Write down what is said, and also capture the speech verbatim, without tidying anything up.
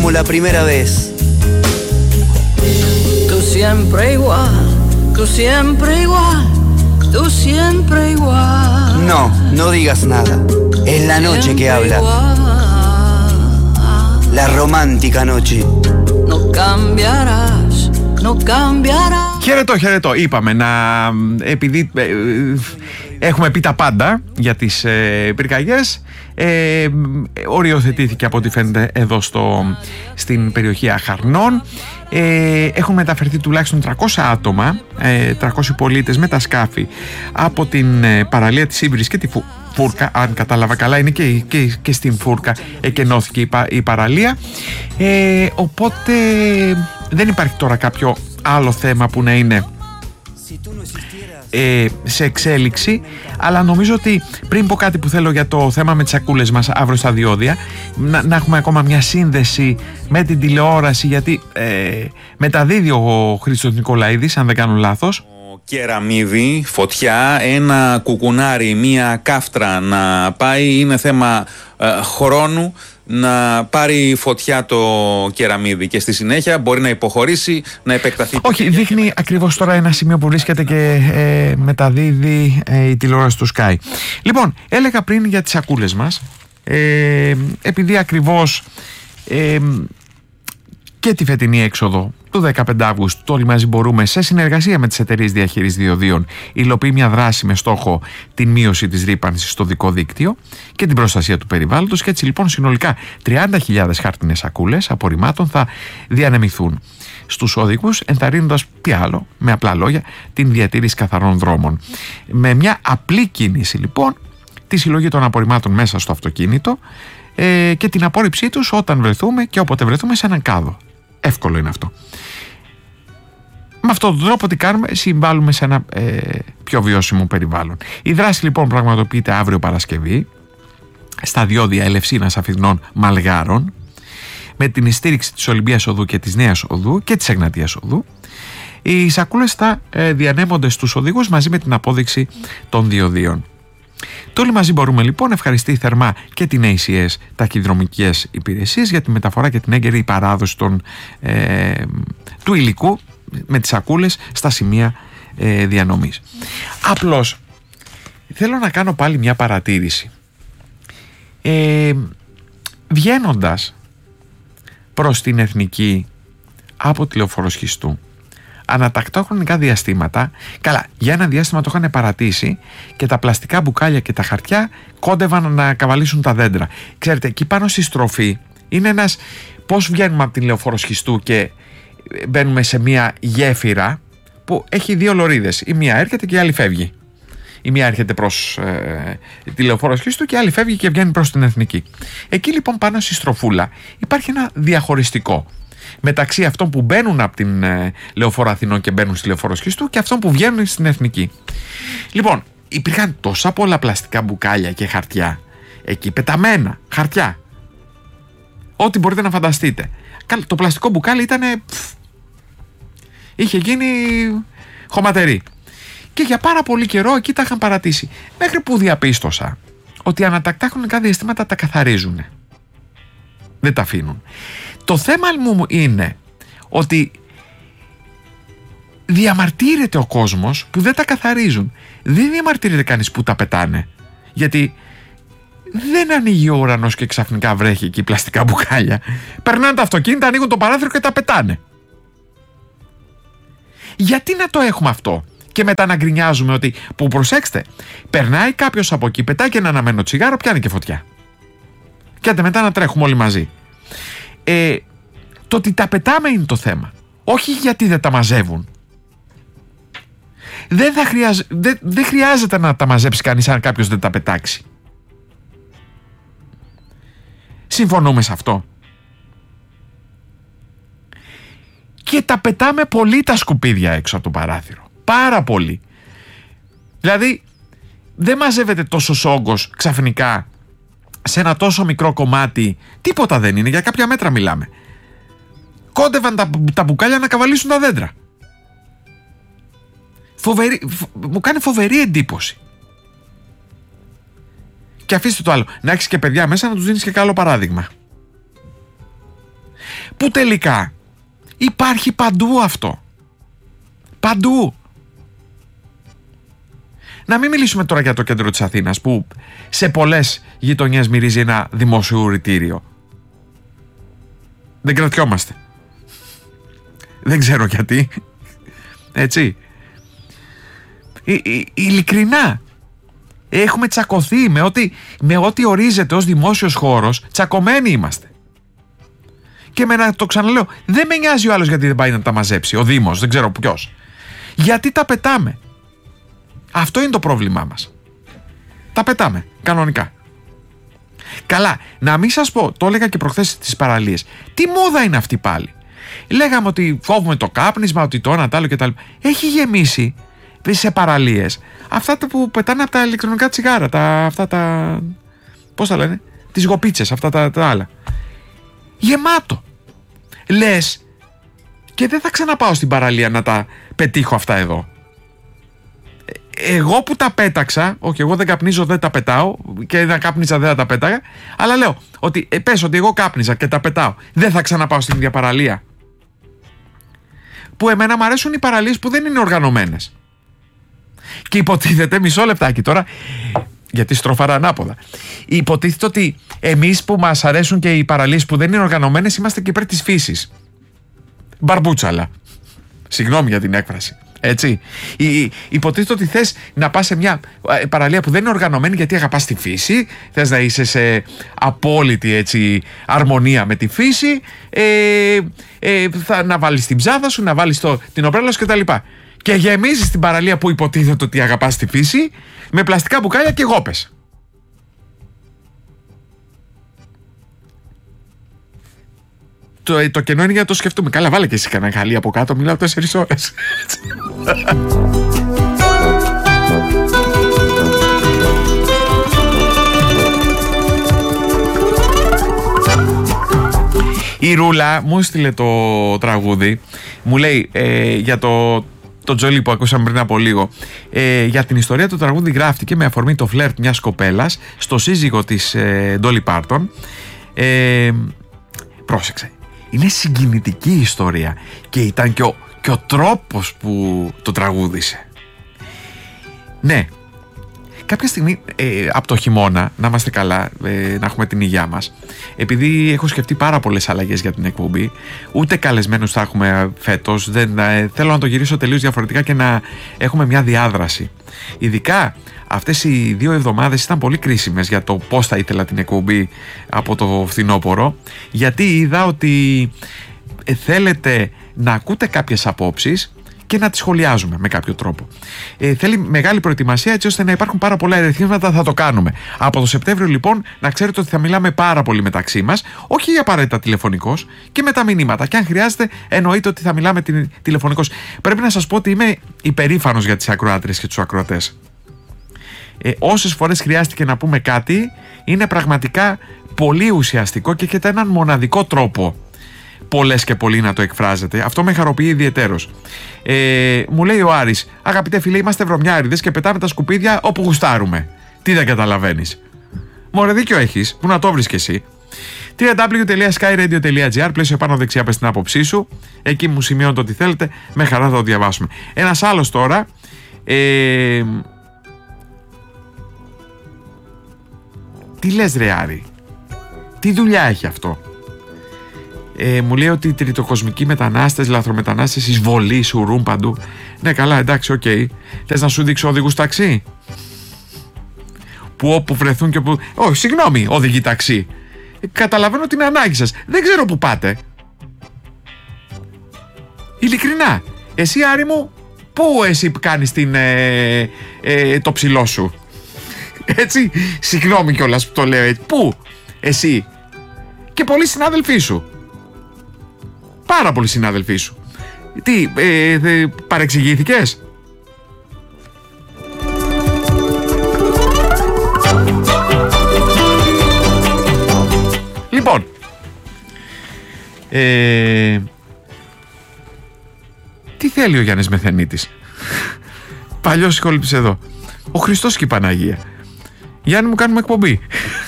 como la primera vez. Tú siempre igual, tú siempre igual, tú siempre igual. No, no digas nada. Es la noche que habla. La romántica noche. No cambiarás, no cambiarás. Χαιρετώ, χαιρετώ. Είπαμε να... Επειδή ε, έχουμε πει τα πάντα για τις ε, πυρκαγιές, ε, οριοθετήθηκε από ό,τι φαίνεται εδώ στο, στην περιοχή Αχαρνών. Ε, έχουν μεταφερθεί τουλάχιστον τριακόσια άτομα, ε, τριακόσιοι πολίτες με τα σκάφη από την ε, παραλία της Ύβρης και τη Φου, Φούρκα. Αν κατάλαβα καλά, είναι και, και, και στην Φούρκα εκενώθηκε η, η παραλία. Ε, οπότε δεν υπάρχει τώρα κάποιο άλλο θέμα που να είναι ε, σε εξέλιξη, αλλά νομίζω ότι πριν πω κάτι που θέλω για το θέμα με τις σακούλες μας αύριο στα διόδια, να, να έχουμε ακόμα μια σύνδεση με την τηλεόραση, γιατί ε, μεταδίδει ο Χρήστος Νικολαίδης, αν δεν κάνω λάθος, κεραμίδι, φωτιά, ένα κουκουνάρι, μία κάφτρα να πάει, είναι θέμα ε, χρόνου να πάρει φωτιά το κεραμίδι και στη συνέχεια μπορεί να υποχωρήσει, να επεκταθεί. Όχι, δείχνει να... ακριβώς τώρα ένα σημείο που βρίσκεται και ε, μεταδίδει ε, η τηλεόραση του Sky. Λοιπόν, έλεγα πριν για τις σακούλες μας, ε, επειδή ακριβώς ε, και τη φετινή έξοδο του δεκαπέντε Αυγούστου το Όλοι Μαζί Μπορούμε, σε συνεργασία με τις εταιρείες διαχείρισης διοδίων, υλοποιεί μια δράση με στόχο την μείωση της ρύπανσης στο δικό δίκτυο και την προστασία του περιβάλλοντος, και έτσι λοιπόν συνολικά τριάντα χιλιάδες χάρτινες σακούλες απορριμμάτων θα διανεμηθούν στους οδηγούς, ενθαρρύνοντας τι άλλο, με απλά λόγια, την διατήρηση καθαρών δρόμων. Με μια απλή κίνηση λοιπόν, τη συλλογή των απορριμμάτων μέσα στο αυτοκίνητο ε, και την απόρριψή τους όταν βρεθούμε και όποτε βρεθούμε σε έναν κάδο. Εύκολο είναι αυτό. Με αυτόν τον τρόπο τι κάνουμε, συμβάλλουμε σε ένα ε, πιο βιώσιμο περιβάλλον. Η δράση λοιπόν πραγματοποιείται αύριο Παρασκευή στα διόδια Ελευσίνας Αφιδνών Μαλγάρων, με την στήριξη της Ολυμπίας Οδού και της Νέας Οδού και της Εγνατίας Οδού. Οι σακούλες θα ε, διανέμονται στους οδηγούς μαζί με την απόδειξη των διοδίων. Το Όλοι Μαζί Μπορούμε λοιπόν ευχαριστεί θερμά και την έι σι ες Ταχυδρομικές Υπηρεσίες για τη μεταφορά και την έγκαιρη παράδοση των, ε, του υλικού με τις σακούλες στα σημεία ε, διανομής. Απλώς θέλω να κάνω πάλι μια παρατήρηση. Ε, βγαίνοντας προς την Εθνική από τη Λεωφόρο Σχιστού, ανατακτά χρονικά διαστήματα, καλά, για ένα διάστημα το είχαν παρατήσει και τα πλαστικά μπουκάλια και τα χαρτιά κόντευαν να καβαλήσουν τα δέντρα. Ξέρετε, εκεί πάνω στη στροφή είναι ένας, πώς βγαίνουμε από την Λεωφόρο Σχιστού και μπαίνουμε σε μια γέφυρα που έχει δύο λωρίδες. Η μία έρχεται και η άλλη φεύγει. Η μία έρχεται προς ε, τη Λεωφόρο Σχιστού και η άλλη φεύγει και βγαίνει προς την Εθνική. Εκεί λοιπόν πάνω στη στροφούλα υπάρχει ένα διαχωριστικό μεταξύ αυτών που μπαίνουν από την ε, Λεωφόρο Αθηνών και μπαίνουν στη Λεωφόρο Σχιστού και αυτών που βγαίνουν στην Εθνική. Λοιπόν, υπήρχαν τόσα πολλά πλαστικά μπουκάλια και χαρτιά εκεί, πεταμένα χαρτιά, ό,τι μπορείτε να φανταστείτε. Το πλαστικό μπουκάλι ήταν πφ, είχε γίνει χωματερή και για πάρα πολύ καιρό εκεί τα είχαν παρατήσει, μέχρι που διαπίστωσα ότι ανατακτά χρονικά διαστήματα τα καθαρίζουν, δεν τα αφήνουν. Το θέμα μου είναι ότι διαμαρτύρεται ο κόσμος που δεν τα καθαρίζουν. Δεν διαμαρτύρεται κανείς που τα πετάνε, γιατί δεν ανοίγει ο ουρανός και ξαφνικά βρέχει εκεί πλαστικά μπουκάλια. Περνάνε τα αυτοκίνητα, ανοίγουν το παράθυρο και τα πετάνε. Γιατί να το έχουμε αυτό και μετά να γκρινιάζουμε ότι, που προσέξτε, περνάει κάποιος από εκεί, πετάει και ένα αναμένο τσιγάρο, πιάνει και φωτιά. Και άντε μετά να τρέχουμε όλοι μαζί. Ε, το ότι τα πετάμε είναι το θέμα, όχι γιατί δεν τα μαζεύουν. Δεν, θα χρειάζε, δεν, δεν χρειάζεται να τα μαζέψει κανείς αν κάποιος δεν τα πετάξει. Συμφωνούμε σε αυτό. Και τα πετάμε πολύ τα σκουπίδια έξω από το παράθυρο. Πάρα πολύ. Δηλαδή δεν μαζεύεται τόσος όγκος ξαφνικά σε ένα τόσο μικρό κομμάτι. Τίποτα δεν είναι, για κάποια μέτρα μιλάμε. Κόντευαν τα, τα μπουκάλια να καβαλήσουν τα δέντρα. Φοβερή, φο, μου κάνει φοβερή εντύπωση. Και αφήστε το άλλο, να έχεις και παιδιά μέσα να τους δίνεις και καλό παράδειγμα. που τελικά υπάρχει παντού αυτό. Παντού. Να μην μιλήσουμε τώρα για το κέντρο της Αθήνας που σε πολλές γειτονιές μυρίζει ένα δημόσιο ουρητήριο. Δεν κρατιόμαστε. Δεν ξέρω γιατί. Έτσι. Ε, ε, ειλικρινά. Έχουμε τσακωθεί με ό,τι, με ό,τι ορίζεται ως δημόσιος χώρος. Τσακωμένοι είμαστε. Και με να το ξαναλέω, δεν με νοιάζει ο άλλος γιατί δεν πάει να τα μαζέψει. Ο Δήμος, δεν ξέρω ποιος. Γιατί τα πετάμε. Αυτό είναι το πρόβλημά μας. Τα πετάμε, κανονικά. Καλά, να μην σας πω, το έλεγα και προχθές στις παραλίες. Τι μόδα είναι αυτή πάλι. Λέγαμε ότι φόβουμε το κάπνισμα, ότι το ένα, το άλλο κτλ. Έχει γεμίσει σε παραλίες αυτά που πετάνε από τα ηλεκτρονικά τσιγάρα, τα, αυτά τα, πώς τα λένε, τις γοπίτσες, αυτά τα, τα άλλα. Γεμάτο. Λες, και δεν θα ξαναπάω στην παραλία να τα πετύχω αυτά εδώ. Εγώ που τα πέταξα, όχι, εγώ δεν καπνίζω, δεν τα πετάω, και δεν κάπνιζα, δεν τα πέταγα, αλλά λέω ότι ε, πες ότι εγώ κάπνιζα και τα πετάω, δεν θα ξαναπάω στην ίδια παραλία. Που εμένα μου αρέσουν οι παραλίες που δεν είναι οργανωμένες. Και υποτίθεται, μισό λεπτάκι τώρα, γιατί στροφάρα ανάποδα. Υποτίθεται ότι εμείς που μας αρέσουν και οι παραλίες που δεν είναι οργανωμένες είμαστε και υπέρ της φύσης. Μπαρμπούτσαλα. Συγγνώμη για την έκφραση. Έτσι. Υποτίθεται ότι θες να πας σε μια παραλία που δεν είναι οργανωμένη γιατί αγαπάς τη φύση, θες να είσαι σε απόλυτη έτσι, αρμονία με τη φύση, ε, ε, θα, να βάλεις την ψάδα σου, να βάλεις το, την ομπρέλα σου κτλ. Και γεμίζεις την παραλία που υποτίθεται ότι αγαπάς τη φύση με πλαστικά μπουκάλια και γόπες. Το, το κενό είναι για να το σκεφτούμε. Καλά, βάλε και εσύ κανένα χαλί από κάτω, μιλάω τέσσερις ώρες. Η Ρούλα μου έστειλε το τραγούδι. Μου λέει ε, για το, το Τζολί που ακούσαμε πριν από λίγο. ε, Για την ιστορία του τραγούδι γράφτηκε με αφορμή το φλερτ μιας κοπέλας στο σύζυγο της ε, Ντόλι Πάρτον. ε, Πρόσεξε. Είναι συγκινητική η ιστορία και ήταν και ο, και ο τρόπος που το τραγούδισε. Ναι, κάποια στιγμή ε, από το χειμώνα, να είμαστε καλά, ε, να έχουμε την υγειά μας, επειδή έχω σκεφτεί πάρα πολλές αλλαγές για την εκπομπή, ούτε καλεσμένους θα έχουμε φέτος, δεν, ε, θέλω να το γυρίσω τελείως διαφορετικά και να έχουμε μια διάδραση. Ειδικά αυτές οι δύο εβδομάδες ήταν πολύ κρίσιμες για το πώς θα ήθελα την εκπομπή από το φθινόπωρο, γιατί είδα ότι θέλετε να ακούτε κάποιες απόψεις και να τις σχολιάζουμε με κάποιο τρόπο. Ε, θέλει μεγάλη προετοιμασία έτσι ώστε να υπάρχουν πάρα πολλά ερεθίσματα, θα το κάνουμε. Από το Σεπτέμβριο λοιπόν να ξέρετε ότι θα μιλάμε πάρα πολύ μεταξύ μας, όχι απαραίτητα τηλεφωνικώς, και με τα μηνύματα. Και αν χρειάζεται εννοείται ότι θα μιλάμε τηλεφωνικώς. Πρέπει να σας πω ότι είμαι υπερήφανος για τις ακροάτριες και τους ακροατές. Ε, όσες φορές χρειάστηκε να πούμε κάτι, είναι πραγματικά πολύ ουσιαστικό και έχετε έναν μοναδικό τρόπο πολλές και πολλοί να το εκφράζετε. Αυτό με χαροποιεί ιδιαιτέρως. Ε, μου λέει ο Άρης, αγαπητέ φίλε, είμαστε βρωμιάριδες και πετάμε τα σκουπίδια όπου γουστάρουμε. Τι δεν καταλαβαίνεις? Μωρέ, δίκιο έχεις, που να το βρεις κι εσύ. double-u double-u double-u τελεία sky radio τελεία gr, πλαίσιο πάνω δεξιά, πες την άποψή σου. Εκεί μου σημειώνετε ό,τι θέλετε, με χαρά θα το διαβάσουμε. Ένας άλλος τώρα. Ε, τι λες ρε Άρη, τι δουλειά έχει αυτό? Ε, μου λέει ότι οι τριτοκοσμικοί μετανάστες, λαθρομετανάστες, εισβολή, σουρούν παντού. Ναι, καλά, εντάξει, οκ. Okay. Θες να σου δείξω οδηγούς ταξί? Που όπου βρεθούν και όπου... Όχι, συγγνώμη, οδηγοί ταξί. Ε, καταλαβαίνω την ανάγκη σας. Δεν ξέρω που πάτε. Ειλικρινά. Εσύ, Άρη μου, πού εσύ κάνεις την, ε, ε, το ψηλό σου? Έτσι, συγγνώμη κιόλας που το λέω έτσι. Πού εσύ? Και πολλοί συνάδελφοί σου. Πάρα πολλοί συνάδελφοί σου. Τι, ε, ε, παρεξηγήθηκες? Λοιπόν, ε, τι θέλει ο Γιάννης Μεθενίτης? Παλιός συγχωρήπης εδώ. Ο Χριστός και η Παναγία. Γιάννη μου, κάνουμε εκπομπή.